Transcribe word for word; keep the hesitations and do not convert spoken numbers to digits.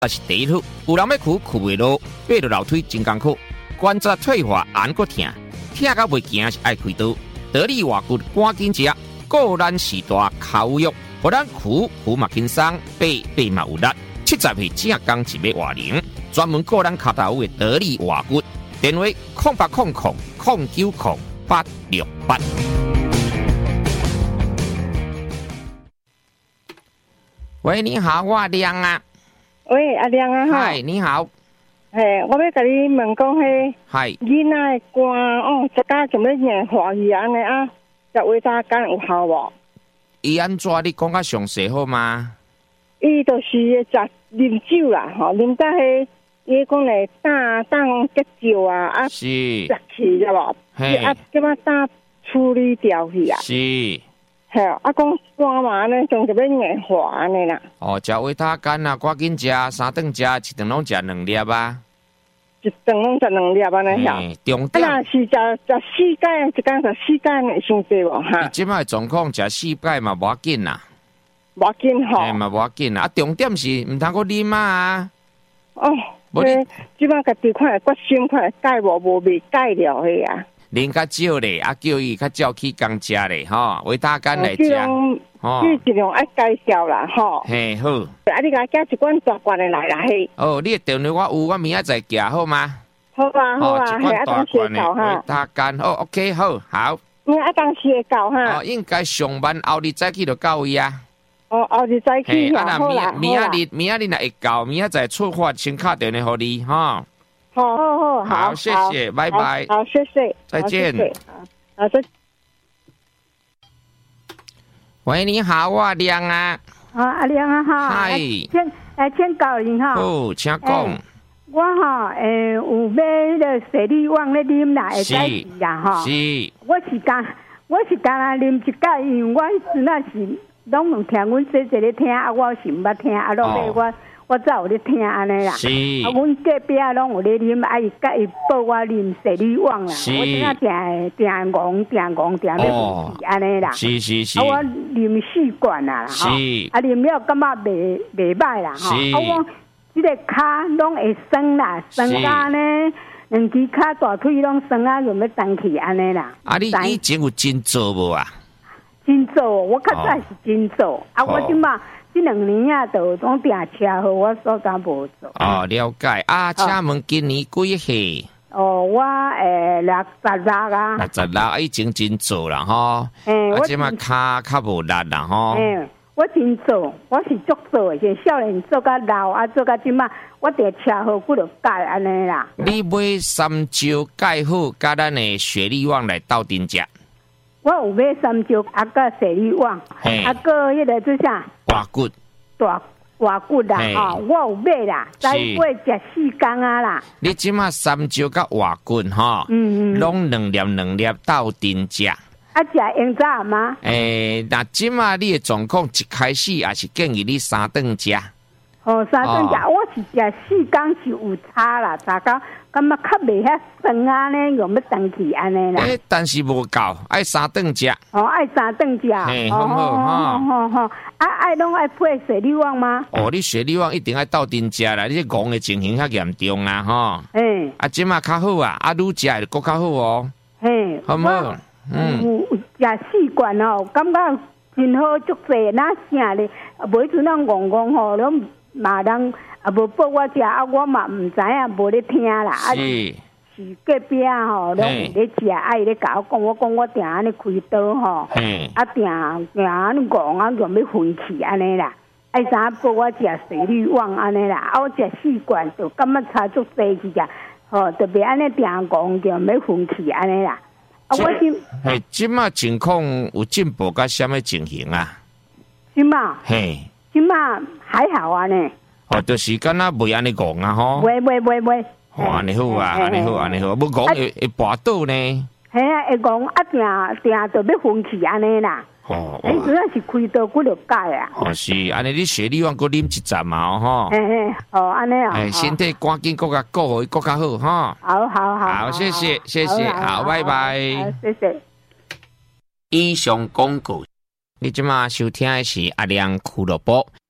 但是第一次有人要跍跍袂落，爬落楼梯真艰苦，关节退化，眼骨疼，疼到袂行是爱开刀。得力活骨赶紧食，果然是大口药，互咱跍跍嘛轻松，爬爬嘛有力。七十岁正刚一要活龄，专门顾咱脚头的得力活骨。电话空八空空空九空八六八。喂，你好，我亮啊。 喂，阿亮啊， 嗨，你好。 嘿，我要甲你问讲，迄嗨， 囡仔的肝哦，一家就要硬化去安尼啊，食维他干有效无？ 伊安怎？你讲较详细好吗？ 伊就是食啉酒啦，吼，啉到迄，伊讲咧打打讲结石啊，啊， 是， 食去知无？ 嘿， 啊，即摆打处理掉去啊。 是。 嘿，啊，讲肝嘛呢，种就要硬化安尼啦。 哦，食维他干啊，赶紧食，三顿食，一顿拢食两粒啊。 一顿拢食两粒安尼晓。 重点。 啊，若是食食四盖，一工食四盖会伤济无哈？ 伊即摆状况食四盖嘛无要紧啦。 无要紧吼。 哎嘛无要紧啦，啊重点是毋通阁啉啊。 哦，无你即摆家己看决心看戒无无未戒了迄啊。 啉较少咧，啊叫伊较照起工食咧，吼，维他干来食， 吼，你尽量爱介绍啦，吼。 嘿好。 啊，你甲寄一罐大罐的来啦，嘿。 哦，你的电话我有，我明仔载寄好吗？ 好啊，好啊， 一罐大罐的维他干，哦 ，OK， 好，好。 你啊，当时会到哈？ 哦，应该上班后日早起就到位啊。 哦，后日早起呀，好啦， 明仔日明仔日若会到，明仔载出发先打电话给你，哈。 好好好， 好，谢谢，拜拜。 好，谢谢， 再见。 好，再。 喂，你好，我亮啊。 啊，阿亮啊，哈。 嗨。 请来请教您哈。 哦，请讲。 我哈诶有买了水利旺咧啉啦，会使治啦哈。 是。 我是干，我是干啦啉一盖，因为我真那是拢有听阮姐姐咧听，啊，我是毋捌听，啊，拢咧我。我早有咧听安尼啦，啊，阮隔壁拢有咧啉，啊，伊甲伊报我啉水利旺啦，我真正定定戆定戆定要放弃安尼啦， 是是是， 啊，我啉四罐啦， 是， 啊，啉了感觉袂袂歹啦，吼，啊，我即个骹拢会酸啦，酸甲呢，两支骹大腿拢酸啊，用要动去安尼啦。 啊，你以前有真做无啊？ 真做，我较早是真做，啊，我即马。这两年啊，都总订车祸，我所以无做。 哦，了解啊，请问今年几岁？ 哦，我诶六十六啊。 六十六，以前真做啦吼。 诶， 我即马骹较无力啦吼。 诶，我真做，我是足做诶，少年做甲老啊，做甲即马，我订车祸骨就改安尼啦。 你买三招钙好，甲咱诶雪利旺来斗阵食。 我有买三招，啊个雪利旺，啊个迄个做啥？ 活骨， 大活骨啦，吼，我有买啦，再买食四工啊啦。 你即马三招甲活骨吼，嗯嗯，拢两粒两粒斗阵食。啊， 食用早吗？ 诶，那即马你诶状况一开始也是建议你三顿食。 哦，三顿食，我是食四工是有差啦，大家感觉较袂遐酸啊呢，用要动去安尼啦。 诶，但是无够，爱三顿食。 哦，爱三顿食。 嘿，好好哈。好好，啊爱拢爱配水利旺吗？ 哦，你水利旺一定爱斗阵食啦，你这戆的情形较严重啦，吼。 诶。 啊，即马较好啊，啊，愈食会更较好哦。 嘿。 好唔好？ 嗯。有食四罐哦，感觉真好，足济那啥咧，每阵咱戆戆吼，拢。嘛人啊无报我食，啊我嘛毋知影，无咧听啦。 是是隔壁吼，拢有咧食，啊伊咧甲我讲，我讲我定安尼开刀吼，啊定定安尼戆啊，用要分气安尼啦。爱啥报我食水利旺安尼啦，啊我食四罐就感觉差足济去食，吼特别安尼定戆就要分气安尼啦。啊我今嘿，即马情况有进步甲什么情形啊？ 今嘛嘿。 今嘛还好啊呢， 哦，就是敢若袂安尼讲啊吼， 袂袂袂袂， 哦安尼好啊，安尼好安尼好，要讲会会跋倒呢， 系啊，会讲啊定定就要分气安尼啦，哦，你主要是开刀骨就改啊， 哦是，安尼你血力旺，佮啉一针嘛吼， 嘿嘿，哦安尼啊， 哎身体赶紧佮较顾好，佮较好哈， 好好好， 好谢谢谢谢，好拜拜， 谢谢。 以上广告，你即马收听的是阿亮俱乐部。